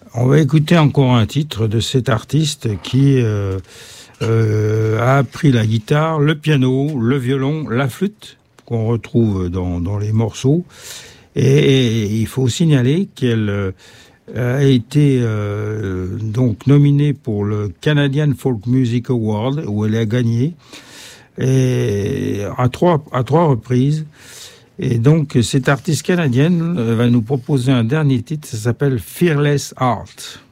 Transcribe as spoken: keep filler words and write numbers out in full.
On va écouter encore un titre de cet artiste qui euh, euh, a appris la guitare, le piano, le violon, la flûte, qu'on retrouve dans, dans les morceaux. Et, et il faut signaler qu'elle euh, a été euh, donc nominée pour le Canadian Folk Music Award, où elle a gagné et à trois, à trois reprises. Et donc, cette artiste canadienne va nous proposer un dernier titre, ça s'appelle Fearless Heart.